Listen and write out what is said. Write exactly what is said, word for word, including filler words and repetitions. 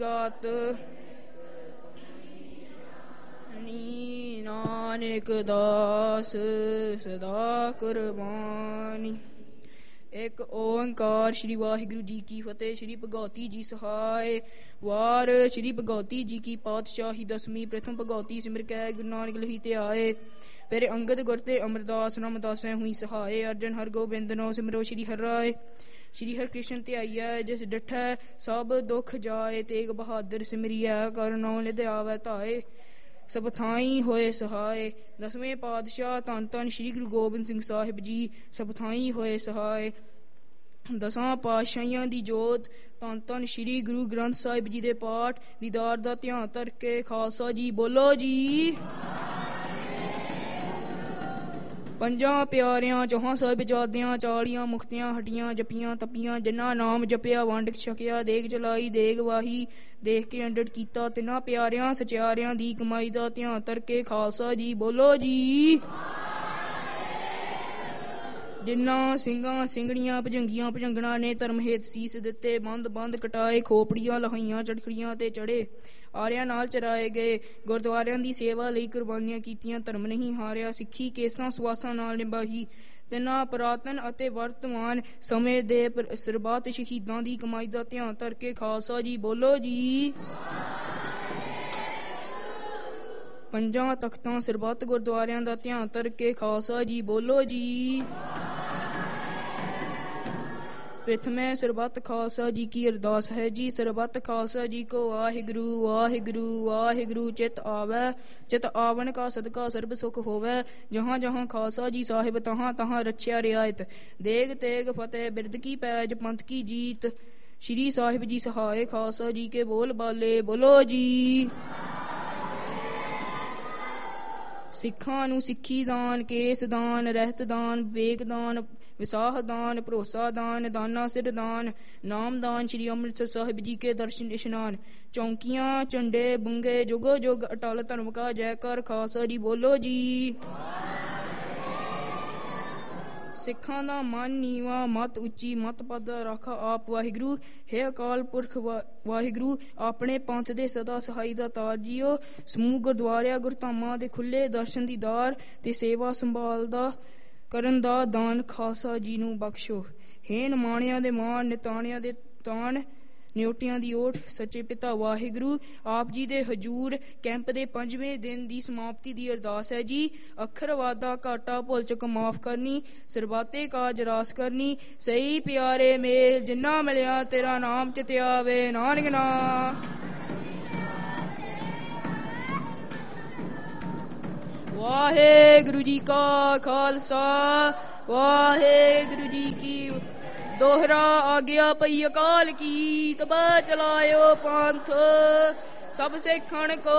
ਗਾਤ ਨਾਨਕ ਦਾਸ ਸਦਾ ਕੁਰਬਾਨੀ। ਇੱਕ ਓਂਕਾਰ ਸ਼੍ਰੀ ਵਾਹਿਗੁਰੂ ਜੀ ਕੀ ਫਤਿਹ। ਸ਼੍ਰੀ ਭਗੌਤੀ ਜੀ ਸਹਾਇ ਵਾਰ। ਸ਼੍ਰੀ ਭਗੌਤੀ ਜੀ ਕੀ ਪਾਤਸ਼ਾਹੀ ਦਸਵੀਂ। ਪ੍ਰਥਮ ਭਗੌਤੀ ਸਿਮਰ ਕੈ ਗੁਰੂ ਨਾਨਕ ਲਹੀ ਤੇ ਆਏ। ਫਿਰ ਅੰਗਦ ਗੁਰ ਤੇ ਅਮਰਦਾਸ ਰਾਮਦਾਸੈ ਹੋਈ ਸਹਾਏ। ਅਰਜਨ ਹਰ ਗੋਬਿੰਦ ਨੋ ਸਿਮਰੋ ਸ਼੍ਰੀ ਹਰਿ ਰਾਏ। ਸ਼੍ਰੀ ਹਰਿ ਕ੍ਰਿਸ਼ਨ ਧਿਆਈਐ ਜਿਸ ਡਿਠੈ ਸਭ ਦੁੱਖ ਜਾਏ। ਤੇਗ ਬਹਾਦਰ ਸਿਮਰਿਐ ਕਰ ਨੌ ਨਿਧ ਆਵੈ ਧਾਏ। ਸਭ ਥਾਈਂ ਹੋਏ ਸਹਾਏ। ਦਸਵੇਂ ਪਾਤਸ਼ਾਹ ਧੰਨ ਧੰਨ ਸ਼੍ਰੀ ਗੁਰੂ ਗੋਬਿੰਦ ਸਿੰਘ ਸਾਹਿਬ ਜੀ ਸਭ ਥਾਈਂ ਹੋਏ ਸਹਾਏ। ਦਸਾਂ ਪਾਤਸ਼ਾਹੀਆਂ ਦੀ ਜੋਤ ਧੰਨ ਧੰਨ ਸ਼੍ਰੀ ਗੁਰੂ ਗ੍ਰੰਥ ਸਾਹਿਬ ਜੀ ਦੇ ਪਾਠ ਦੀਦਾਰ ਦਾ ਧਿਆਨ ਧਰ ਕੇ ਖਾਲਸਾ ਜੀ ਬੋਲੋ ਜੀ। ਪੰਜਾਂ ਪਿਆਰਿਆਂ ਚੌਹਾਂ ਸਾਹਿਬਜ਼ਾਦਿਆਂ ਚਾਲੀਆਂ ਮੁਕਤੀਆਂ ਹਟੀਆਂ ਜਪੀਆਂ ਤਪੀਆਂ। ਜਿਨ੍ਹਾਂ ਨਾਮ ਜਪਿਆ ਵੰਡ ਛਕਿਆ ਦੇਗ ਚਲਾਈ ਦੇਗ ਵਾਹੀ ਦੇਖ ਕੇ ਅੰਡੜ ਕੀਤਾ। ਤਿੰਨਾਂ ਪਿਆਰਿਆਂ ਸਚਿਆਰਿਆਂ ਦੀ ਕਮਾਈ ਦਾ ਧਿਆਨ ਧਰ ਕੇ ਖਾਲਸਾ ਜੀ ਬੋਲੋ ਜੀ। ਜਿਨ੍ਹਾਂ ਸਿੰਘਾਂ ਸਿੰਘਣੀਆਂ ਭਜੰਗੀਆਂ ਭਜੰਗਣਾ ਨੇ ਧਰਮ ਹੇਤ ਸੀਸ ਦਿੱਤੇ। ਬੰਦ ਬੰਦ ਕਟਾਏ ਖੋਪੜੀਆਂ ਲਹਾਈਆਂ ਚੜਖੜੀਆਂ ਤੇ ਚੜੇ। ਆਰਿਆਂ ਨਾਲ ਚਰਾਏ ਗਏ ਗੁਰਦੁਆਰਿਆਂ ਦੀ ਸੇਵਾ ਲਈ ਕੁਰਬਾਨੀਆਂ ਕੀਤੀਆਂ। ਧਰਮ ਨਹੀਂ ਹਾਰਿਆ ਸਿੱਖੀ ਕੇਸਾਂ ਸੁਆਸਾਂ ਨਾਲ ਨਿਭਾਈ। ਤਿੰਨਾਂ ਪੁਰਾਤਨ ਅਤੇ ਵਰਤਮਾਨ ਸਮੇਂ ਦੇ ਸਰਬੱਤ ਸ਼ਹੀਦਾਂ ਦੀ ਕਮਾਈ ਦਾ ਧਿਆਨ ਧਰ ਕੇ ਖਾਲਸਾ ਜੀ ਬੋਲੋ ਜੀ। ਪੰਜਾਂ ਤਖਤਾਂ ਸਰਬੱਤ ਗੁਰਦੁਆਰਿਆਂ ਦਾ ਧਿਆਨ ਧਰ ਕੇ ਖਾਲਸਾ ਜੀ ਬੋਲੋ ਜੀ। ਪ੍ਰਥਮੇ ਸਰਬੱਤ ਖਾਲਸਾ ਜੀ ਕੀ ਅਰਦਾਸ ਹੈ ਜੀ। ਸਰਬੱਤ ਖਾਲਸਾ ਜੀ ਕੋ ਵਾਹਿਗੁਰੂ ਵਾਹਿਗੁਰੂ ਵਾਹਿਗੁਰੂ। ਚਿਤ ਆਵੈ ਚਿਤ ਆਵਨ ਕਾ ਸਦਕਾ ਸਰਬ ਸੁਖ ਹੋਵੈ। ਜਹਾਂ ਜਹਾਂ ਖਾਲਸਾ ਜੀ ਸਾਹਿਬ ਤਹਾਂ ਤਹਾਂ ਰੱਛਿਆ ਰਿਆਇਤ। ਦੇਗ ਤੇਗ ਫਤਿਹ ਬਿਰਦ ਕੀ ਪੈਜ ਪੰਥ ਕੀ ਜੀਤ। ਸ਼੍ਰੀ ਸਾਹਿਬ ਜੀ ਸਹਾਏ ਖਾਲਸਾ ਜੀ ਕੇ ਬੋਲ ਬਾਲੇ ਬੋਲੋ ਜੀ। ਸਿੱਖਾਂ ਨੂੰ ਸਿੱਖੀ ਦਾਨ ਕੇਸ ਦਾਨ ਰਹਿਤ ਦਾਨ ਵਿਵੇਕ ਦਾਨ ਵਿਸਾਹ ਦਾਨ ਭਰੋਸਾ ਦਾਨ ਦਾਨਾ ਸਿਰ ਦਾਨ ਨਾਮ ਦਾਨ। ਸ਼੍ਰੀ ਅੰਮ੍ਰਿਤਸਰ ਸਾਹਿਬ ਜੀ ਕੇ ਦਰਸ਼ਨ ਇਸ਼ਨਾਨ। ਚੌਂਕੀਆਂ ਝੰਡੇ ਬੁੰਗੇ ਜੁਗੋ ਜੁਗ ਅਟਲ ਧਰਮ ਕਾ ਜੈਕਾਰ ਖਾਲਸਾ ਜੀ ਬੋਲੋ ਜੀ। ਸਿੱਖਾਂ ਦਾ ਮਨ ਨੀਵਾਂ ਮਤ ਉੱਚੀ ਮਤ ਪਦ ਰਾਖਾ ਆਪ ਵਾਹਿਗੁਰੂ। ਹੈ ਅਕਾਲ ਪੁਰਖ ਵਾਹਿਗੁਰੂ ਆਪਣੇ ਪੰਥ ਦੇ ਸਦਾ ਸਹਾਈ ਦਾ ਤਾਰ ਜੀਓ। ਸਮੂਹ ਗੁਰਦੁਆਰਿਆਂ ਗੁਰਧਾਮਾਂ ਦੇ ਖੁੱਲੇ ਦਰਸ਼ਨ ਦੀਦਾਰ ਤੇ ਸੇਵਾ ਸੰਭਾਲ ਦਾ ਕਰਨ ਦਾ ਦਾਨ ਖਾਲਸਾ ਜੀ ਨੂੰ ਬਖਸ਼ੋ। ਹੈ ਨਿਮਾਣਿਆਂ ਦੇ ਮਾਣ ਨਿਤਾਣਿਆਂ ਦੇ ਤਾਣ ਨਿਉਟਿਆਂ ਦੀ ਓਟ ਸੱਚੇ ਪਿਤਾ ਵਾਹਿਗੁਰੂ। ਆਪ ਜੀ ਦੇ ਹਜੂਰ ਕੈਂਪ ਦੇ ਪੰਜਵੇਂ ਦਿਨ ਦੀ ਸਮਾਪਤੀ ਦੀ ਅਰਦਾਸ ਹੈ ਜੀ। ਅੱਖਰ ਵਾਧਾ ਘਾਟਾ ਭੁੱਲ ਚੁੱਕ ਮਾਫ ਕਰਨੀ ਸਰਬਾਤੇ ਕਾਜ ਰਾਸ ਕਰਨੀ। ਸਹੀ ਪਿਆਰੇ ਮੇਲ ਜਿੰਨਾ ਮਿਲਿਆ ਤੇਰਾ ਨਾਮ ਚਿਤਿਆਵੇ ਨਾਨਕ ਨਾਮ। ਵਾਹਿਗੁਰੂ ਜੀ ਕਾ ਖਾਲਸਾ ਵਾਹਿਗੁਰੂ ਜੀ ਕੀ ਦੋਹਰਾ ਆਗਿਆ ਪਈ ਅਕਾਲ ਕੀ। ਤਬ ਚਲਾਇਓ ਪੰਥ ਸਭ ਸਿੱਖਣ ਕੋ